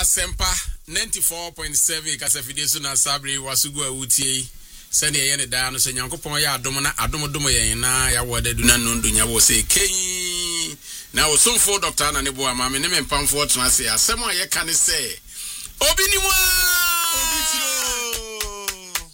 Asempa 94.7 kasafide so na sabre wasugu awutie sene ye ne da no so Nyankopon ya adom na adom ye na ya woda du na nondo nya wo se kei na wo somfo doctor na ne bo ama me ne mempamfo tena se asem a ye ka ne se obi ni mo obi tiro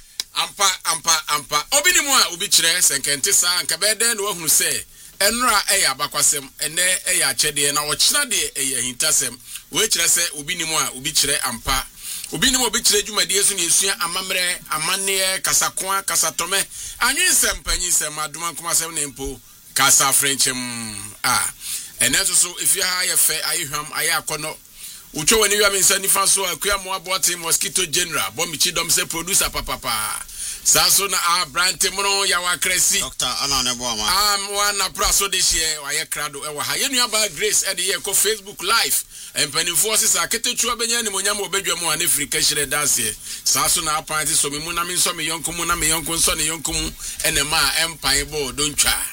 ampa obi ni mo a obi kire senkente sa nka beden no ahunu se enra eya abakwasem ene eya achede na wo kira de eya hintasem we kire se obi ni mo a obi kire ampa obi ni mo obi kire dwumade yesu ne esua amamre amane kasakoa kasatome anwinsem panyinsem adoma komasem ne mpo kasa frenchem enezo so ifia ha ye fe ayehwam ayakono ucho wani wi amensa nifa so akua mo abote mosquito general bomichi dom se producer papa Saso na brante mono ya wakresi Dr. Anane Boama wana praso de hie waye krado e wa ha ye nuaba Grace e de ye ko Facebook live empanifo se sa ketetua benya ni monyam obedwa mu ane Africa hire dance saso na apanti so memu na me nso me yonko mu na me yonko nso ne yonko mu ene ma empan bo dontwa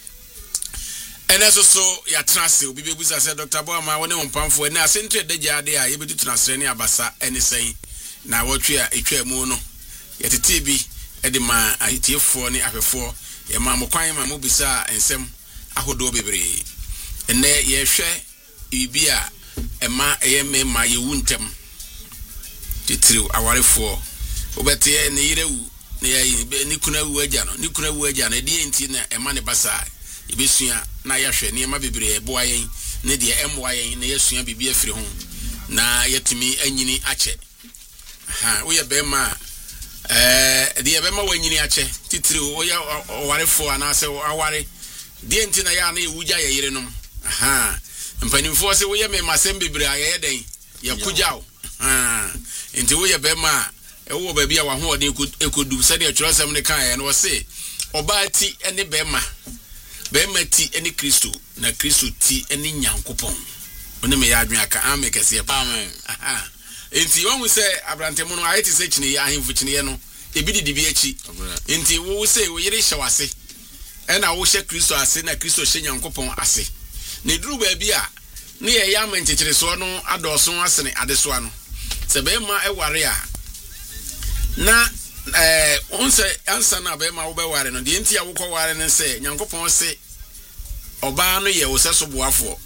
eneso so ya trase obi bebusa se Dr. Boama woni ompamfo ene asentre de jade a ye bedu trase ne abasa ene sen na wotwe a etwa mu no yetete bi edima aitiefo ni afefo ye ma mokwan ma mobisa ensem ahodo bebre ene ye hwe ibia ema eye mema ye wuntem titiri awarefo obete ne yirewu ne ni kuna wu agya no de enti na ema ne basa ibesua na ya hwe ne ema bebre eboa yen ne de emwa yen na yesua bibia firi ho na yetumi anyini ache wo ye bema the ebema wanyini ache titiri oya owarefo anase aware die nti na ya na ewuja ye yerenom mpanimfo se woye me masem bebre aye den ya kujao nti woye bema ewo ba bia wa ho ode ekodu sade atwerosem ne kan ye no se obaati ene bema ti ene Kristo na Kristo ti ene Nyankopon one me ya adwen aka amekese pa amen enti won se abrante mu no ayeti se chine ya ahemfu chine ye no ebidi dibi achi enti wo se wo yire hyewase ena wo hye Kristo ase na Kristo hye Nyankopon ase ne duru ba bia ne ye ya manchekere so no adoso asene adeso ano se be ma eware a na onse ansa na be ma wo be ware no de enti ya wo ko ware ne se Nyankopon se oba no ye wo se so boafo